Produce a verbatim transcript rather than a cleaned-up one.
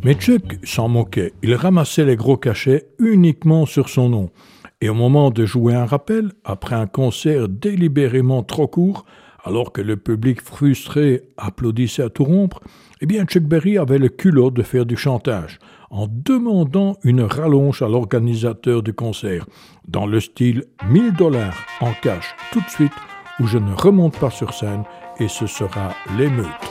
Mais Chuck s'en moquait. Il ramassait les gros cachets uniquement sur son nom. Et au moment de jouer un rappel, après un concert délibérément trop court, alors que le public frustré applaudissait à tout rompre, eh bien Chuck Berry avait le culot de faire du chantage, en demandant une rallonge à l'organisateur du concert, dans le style mille dollars en cash tout de suite, ou je ne remonte pas sur scène et ce sera l'émeute.